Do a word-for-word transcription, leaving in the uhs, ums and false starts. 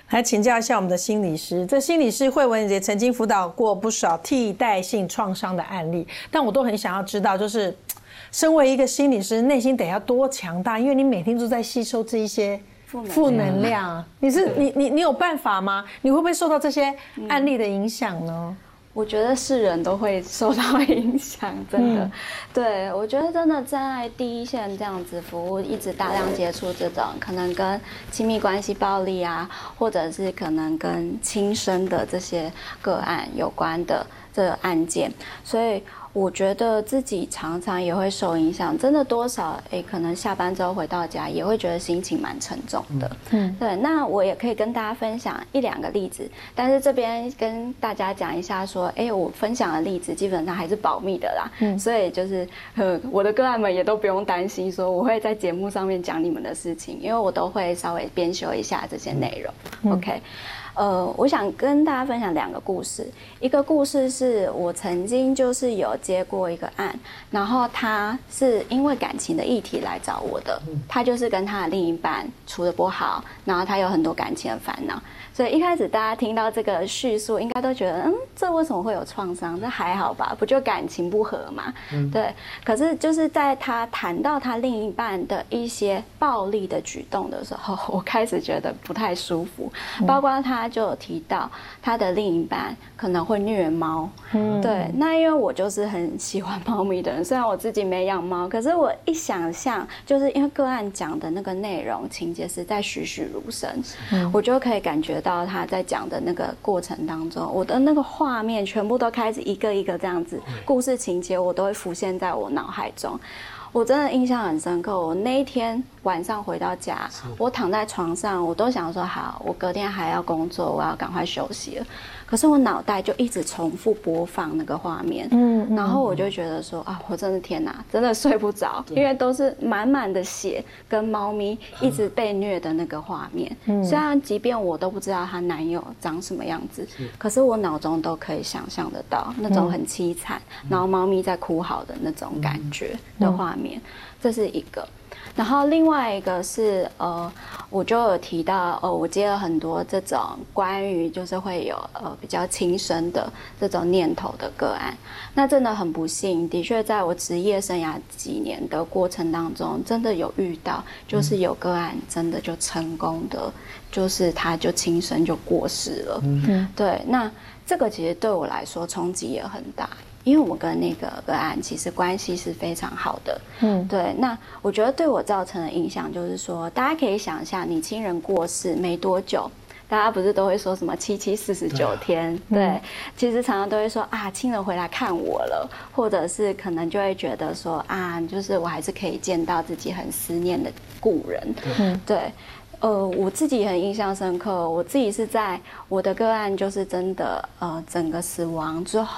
来请教一下我们的心理师。这心理师慧文也曾经辅导过不少替代性创伤的案例，但我都很想要知道，就是身为一个心理师，内心得要多强大，因为你每天都在吸收这一些负能量。你是你你你有办法吗？你会不会受到这些案例的影响呢？ 我觉得是人都会受到影响，真的。嗯、对，我觉得真的在第一线这样子服务，一直大量接触这种可能跟亲密关系暴力啊，或者是可能跟轻生的这些个案有关的这个案件，所以我觉得自己常常也会受影响，真的多少哎，可能下班之后回到家也会觉得心情蛮沉重的。嗯，对，那我也可以跟大家分享一两个例子，但是这边跟大家讲一下说，哎，我分享的例子基本上还是保密的啦。嗯，所以就是呃，我的个案们也都不用担心说我会在节目上面讲你们的事情，因为我都会稍微编修一下这些内容。嗯、OK。呃，我想跟大家分享两个故事。一个故事是我曾经就是有接过一个案，然后他是因为感情的议题来找我的，他就是跟他的另一半处得不好，然后他有很多感情的烦恼。所以一开始大家听到这个叙述，应该都觉得，嗯，这为什么会有创伤？这还好吧，不就感情不合嘛？嗯、对。可是就是在他谈到他另一半的一些暴力的举动的时候，我开始觉得不太舒服。包括他就有提到他的另一半可能会虐猫，嗯，对。那因为我就是很喜欢猫咪的人，虽然我自己没养猫，可是我一想象，就是因为个案讲的那个内容情节实在栩栩如生，嗯、我就可以感觉到。到他在讲的那个过程当中，我的那个画面全部都开始一个一个这样子，故事情节我都会浮现在我脑海中。我真的印象很深刻，我那一天晚上回到家，我躺在床上，我都想说好，我隔天还要工作，我要赶快休息了。可是我脑袋就一直重复播放那个画面，嗯，然后我就觉得说啊，我真的天哪，真的睡不着，因为都是满满的血跟猫咪一直被虐的那个画面。嗯，虽然即便我都不知道她男友长什么样子，可是我脑中都可以想象得到那种很凄惨，然后猫咪在哭嚎的那种感觉的画面，这是一个。然后另外一个是呃，我就有提到呃，我接了很多这种关于就是会有呃比较轻生的这种念头的个案。那真的很不幸，的确在我职业生涯几年的过程当中，真的有遇到，就是有个案真的就成功的，就是他就轻生就过世了。嗯，对，那这个其实对我来说冲击也很大。因为我跟那个个案其实关系是非常好的，嗯，对。那我觉得对我造成的影响就是说，大家可以想象，你亲人过世没多久，大家不是都会说什么七七四十九天？对，嗯、其实常常都会说啊，亲人回来看我了，或者是可能就会觉得说啊，就是我还是可以见到自己很思念的故人，嗯，对。呃，我自己很印象深刻，我自己是在我的个案就是真的呃整个死亡之后。